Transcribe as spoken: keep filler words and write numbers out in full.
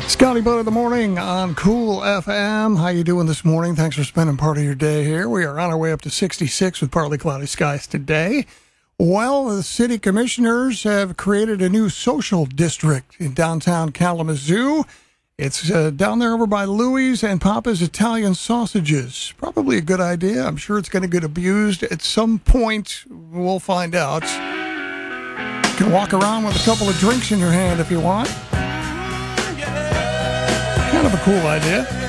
Scotty Bud in the morning on Cool F M. How you doing this morning? Thanks for spending part of your day here. We are on our way up to sixty-six with partly cloudy skies today. Well, the city commissioners have created a new social district in downtown Kalamazoo. It's uh, down there over by Louie's and Papa's Italian Sausages. Probably a good idea. I'm sure it's going to get abused at some point. We'll find out. You can walk around with a couple of drinks in your hand if you want. Kind of a cool idea.